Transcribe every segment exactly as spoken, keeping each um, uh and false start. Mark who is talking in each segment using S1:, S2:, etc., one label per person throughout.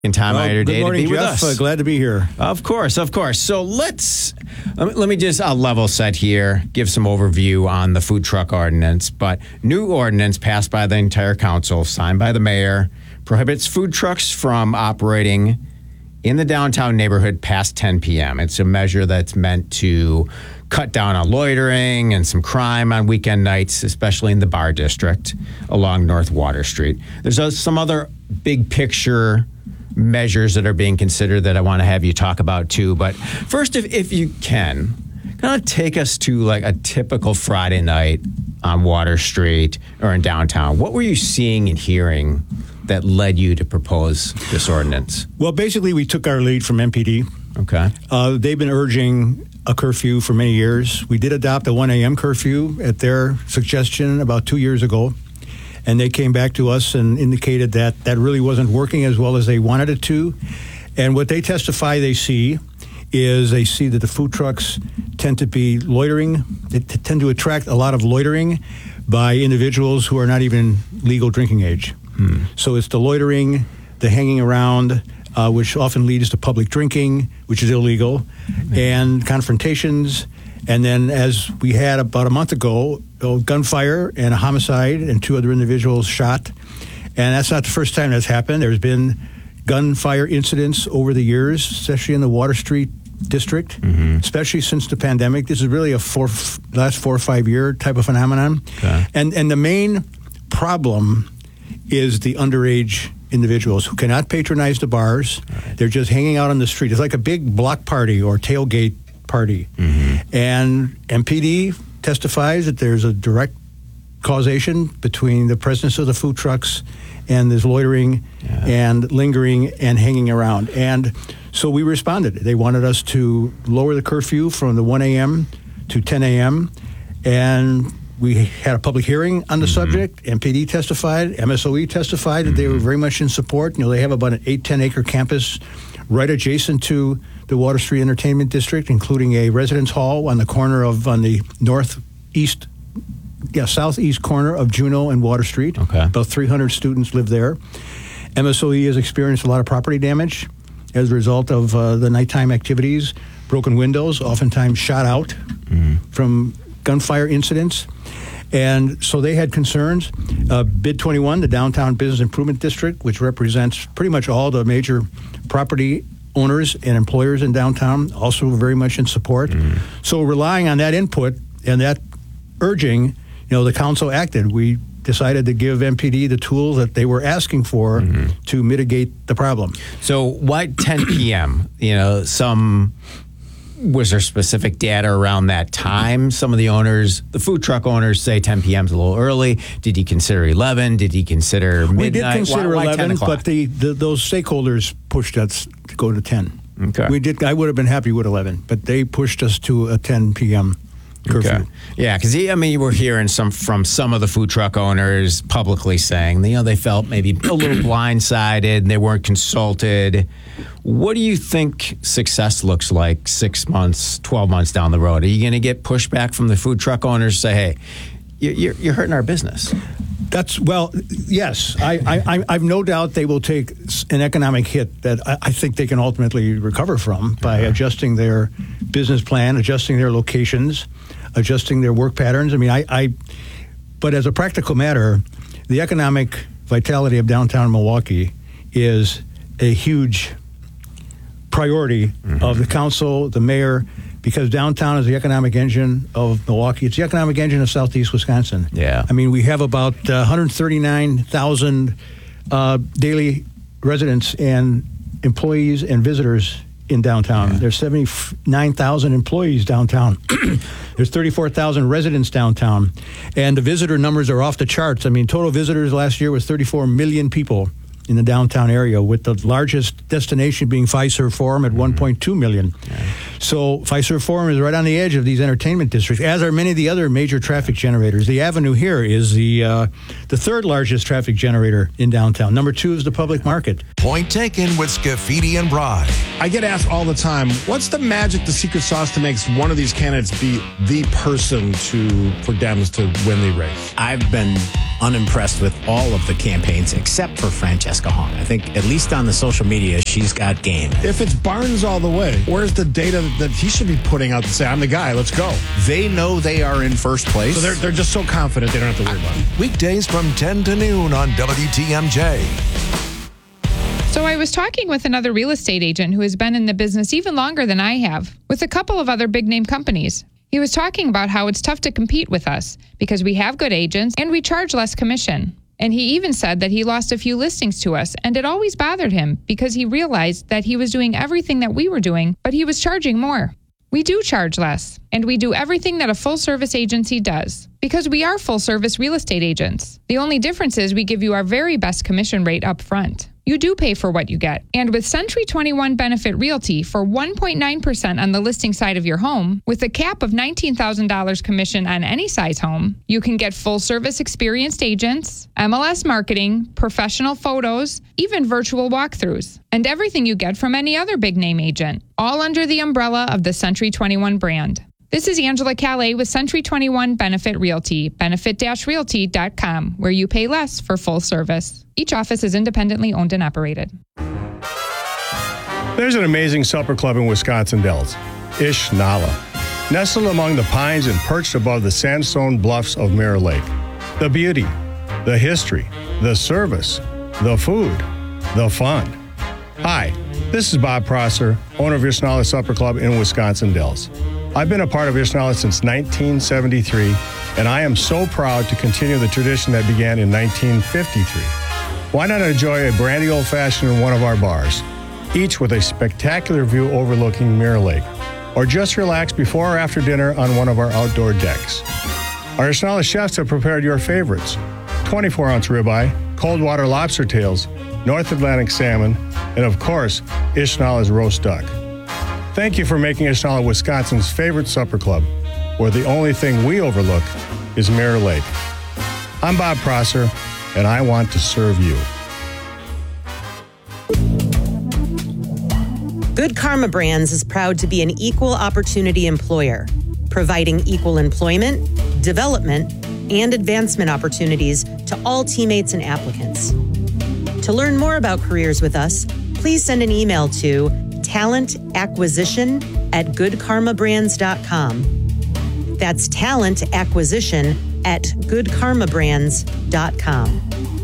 S1: And Tom
S2: well,
S1: Eider
S2: Day
S1: to
S2: morning,
S1: be with
S2: Jeff.
S1: us.
S2: Uh, glad to be here.
S1: Of course, of course. So let's let me, let me just uh, level set here, give some overview on the food truck ordinance. But new ordinance passed by the entire council, signed by the mayor, prohibits food trucks from operating in the downtown neighborhood past ten p.m. It's a measure that's meant to cut down on loitering and some crime on weekend nights, especially in the bar district along North Water Street. There's uh, some other big picture measures that are being considered that I want to have you talk about too. But first, if, if you can, kind of take us to like a typical Friday night on Water Street or in downtown. What were you seeing and hearing that led you to propose this ordinance?
S2: Well, basically, we took our lead from M P D.
S1: Okay.
S2: Uh, they've been urging a curfew for many years. We did adopt a one a.m. curfew at their suggestion about two years ago. And they came back to us and indicated that that really wasn't working as well as they wanted it to. And what they testify they see is they see that the food trucks tend to be loitering. They t- tend to attract a lot of loitering by individuals who are not even legal drinking age. Hmm. So it's the loitering, the hanging around, uh, which often leads to public drinking, which is illegal, hmm. and confrontations. And then, as we had about a month ago, a gunfire and a homicide and two other individuals shot. And that's not the first time that's happened. There's been gunfire incidents over the years, especially in the Water Street district, mm-hmm. especially since the pandemic. This is really a four, last four or five year type of phenomenon. Okay. And, and the main problem is the underage individuals who cannot patronize the bars. Right. They're just hanging out on the street. It's like a big block party or tailgate party. Mm-hmm. And M P D testifies that there's a direct causation between the presence of the food trucks and this loitering yeah. and lingering and hanging around. And so we responded. They wanted us to lower the curfew from the one a.m. to ten a.m. And we had a public hearing on the mm-hmm. subject. M P D testified. M S O E testified mm-hmm. that they were very much in support. You know, they have about an eight, ten acre campus right adjacent to the Water Street Entertainment District, including a residence hall on the corner of, on the northeast, yeah, southeast corner of Juneau and Water Street. Okay. About three hundred students live there. M S O E has experienced a lot of property damage as a result of uh, the nighttime activities, broken windows, oftentimes shot out mm. from gunfire incidents. And so they had concerns. Uh, B I D twenty-one, the Downtown Business Improvement District, which represents pretty much all the major property owners and employers in downtown, also very much in support. Mm. So relying on that input and that urging, you know, the council acted. We decided to give M P D the tools that they were asking for mm-hmm. to mitigate the problem.
S1: So why ten p.m.? You know, some... Was there specific data around that time? Some of the owners, the food truck owners, say ten p.m. is a little early. Did he consider eleven? Did he consider midnight?
S2: We did consider
S1: why, why
S2: eleven, but the, the those stakeholders pushed us to go to ten. Okay. We did. I would have been happy with eleven, but they pushed us to a ten p.m. curfew.
S1: Okay. Yeah, because I mean, we're hearing some from some of the food truck owners publicly saying, you know, they felt maybe a little blindsided and they weren't consulted. What do you think success looks like six months, twelve months down the road? Are you going to get pushback from the food truck owners say, hey, you're, you're hurting our business?
S2: That's, well, yes. I, I, I've no doubt they will take an economic hit that I, I think they can ultimately recover from by uh-huh. adjusting their business plan, adjusting their locations, adjusting their work patterns. I mean, I, I but as a practical matter, the economic vitality of downtown Milwaukee is a huge priority mm-hmm. of the council, the mayor, because downtown is the economic engine of Milwaukee. It's the economic engine of southeast Wisconsin. Yeah. I mean, we have about uh, one hundred thirty-nine thousand uh, daily residents and employees and visitors in downtown. Yeah. There's seventy-nine thousand employees downtown. There's thirty-four thousand residents downtown. And the visitor numbers are off the charts. I mean, total visitors last year was thirty-four million people in the downtown area, with the largest destination being Fiserv Forum at mm-hmm. one point two million. Yeah. So Fiserv Forum is right on the edge of these entertainment districts, as are many of the other major traffic generators. The Avenue here is the uh, the third largest traffic generator in downtown. Number two is the Public Market.
S3: Point taken with Scafidi and Broad.
S4: I get asked all the time, what's the magic, the secret sauce that makes one of these candidates be the person to for Dems to win the race?
S5: I've been unimpressed with all of the campaigns except for Francesca Hong. I think at least on the social media, she's got game.
S4: If it's Barnes all the way, where's the data that he should be putting out to say, I'm the guy, let's go?
S6: They know they are in first place.
S4: So they're, they're just so confident they don't have to worry about it.
S3: Weekdays from ten to noon on W T M J.
S7: So I was talking with another real estate agent who has been in the business even longer than I have, with a couple of other big name companies. He was talking about how it's tough to compete with us because we have good agents and we charge less commission. And he even said that he lost a few listings to us, and it always bothered him because he realized that he was doing everything that we were doing, but he was charging more. We do charge less, and we do everything that a full-service agency does because we are full-service real estate agents. The only difference is we give you our very best commission rate up front. You do pay for what you get. And with Century twenty-one Benefit Realty for one point nine percent on the listing side of your home, with a cap of nineteen thousand dollars commission on any size home, you can get full-service experienced agents, M L S marketing, professional photos, even virtual walkthroughs, and everything you get from any other big-name agent, all under the umbrella of the Century twenty-one brand. This is Angela Calais with Century twenty-one Benefit Realty, benefit dash realty dot com, where you pay less for full service. Each office is independently owned and operated.
S8: There's an amazing supper club in Wisconsin Dells, Ish Nala, nestled among the pines and perched above the sandstone bluffs of Mirror Lake. The beauty, the history, the service, the food, the fun. Hi, this is Bob Prosser, owner of Ish Nala Supper Club in Wisconsin Dells. I've been a part of Ish Nala since nineteen seventy-three, and I am so proud to continue the tradition that began in nineteen fifty-three. Why not enjoy a brandy old-fashioned in one of our bars, each with a spectacular view overlooking Mirror Lake, or just relax before or after dinner on one of our outdoor decks. Our Ish Nala chefs have prepared your favorites: twenty-four ounce ribeye, cold water lobster tails, North Atlantic salmon, and of course, Ish Nala's roast duck. Thank you for making Ish Nala Wisconsin's favorite supper club, where the only thing we overlook is Mirror Lake. I'm Bob Prosser, and I want to serve you.
S9: Good Karma Brands is proud to be an equal opportunity employer, providing equal employment, development, and advancement opportunities to all teammates and applicants. To learn more about careers with us, please send an email to talent acquisition at good karma brands dot com. That's talent acquisition at good karma brands dot com.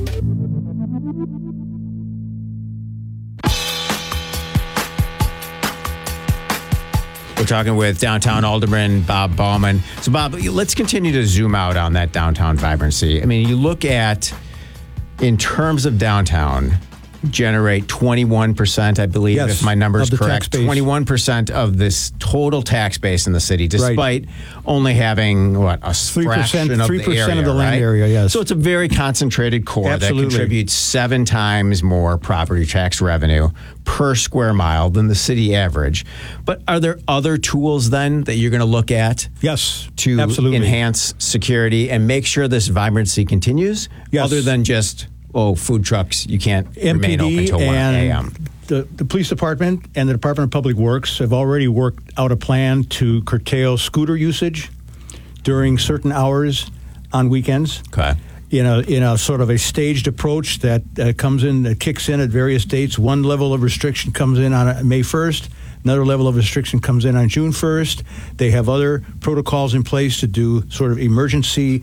S1: We're talking with downtown Alderman Bob Bauman. So, Bob, let's continue to zoom out on that downtown vibrancy. I mean, you look at, in terms of downtown, generate twenty-one percent, I believe,
S2: yes,
S1: if my number is correct. twenty-one percent of this total tax base in the city, despite right. only having, what, a fraction of
S2: three percent,
S1: the
S2: three percent
S1: area,
S2: of the land
S1: right?
S2: area, yes.
S1: So it's a very concentrated core
S2: Absolutely.
S1: that contributes seven times more property tax revenue per square mile than the city average. But are there other tools then that you're going to look at?
S2: Yes,
S1: to
S2: absolutely.
S1: enhance security and make sure this vibrancy continues?
S2: Yes.
S1: Other than just, oh, food trucks, you can't
S2: M P D
S1: remain open until one a.m.
S2: The, the police department and the Department of Public Works have already worked out a plan to curtail scooter usage during certain hours on weekends.
S1: Okay.
S2: In a in a sort of a staged approach that uh, comes in, that kicks in at various dates. One level of restriction comes in on uh, May first. Another level of restriction comes in on June first. They have other protocols in place to do sort of emergency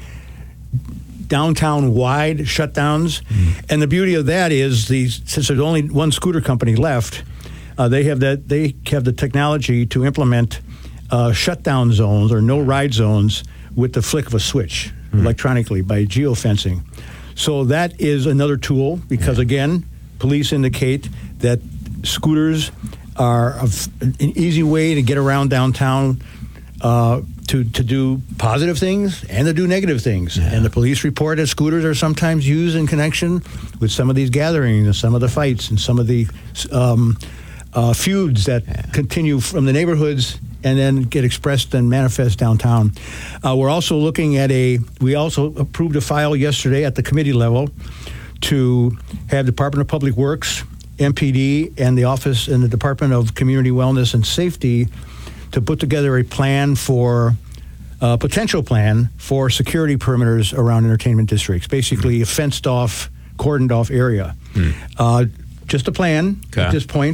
S2: downtown-wide shutdowns. Mm. And the beauty of that is, the, since there's only one scooter company left, uh, they have that they have the technology to implement uh, shutdown zones or no-ride zones with the flick of a switch mm. electronically by geofencing. So that is another tool because, yeah. again, police indicate that scooters are an easy way to get around downtown, uh, to, to do positive things and to do negative things. Yeah. And the police report that scooters are sometimes used in connection with some of these gatherings and some of the fights and some of the um, uh, feuds that yeah. continue from the neighborhoods and then get expressed and manifest downtown. Uh, we're also looking at a, we also approved a file yesterday at the committee level to have Department of Public Works, M P D, and the Office and the Department of Community Wellness and Safety to put together a plan for uh, potential plan for security perimeters around entertainment districts, basically a fenced off, cordoned off area. Uh, just a plan
S1: Okay.
S2: at this point.